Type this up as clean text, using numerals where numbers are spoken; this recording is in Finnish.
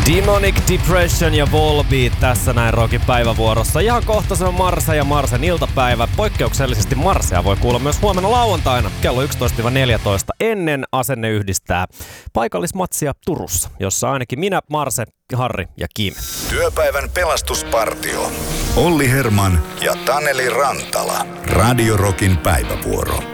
Demonic Depression ja Volbeat tässä näin Rockin päivävuorossa. Ihan kohta se on Marse ja Marsen iltapäivä. Poikkeuksellisesti Marsea voi kuulla myös huomenna lauantaina kello 11-14 ennen Asenne yhdistää paikallismatsia Turussa, jossa ainakin minä, Marse, Harri ja Kim. Työpäivän pelastuspartio. Olli Herman ja Taneli Rantala. Radio Rockin päivävuoro.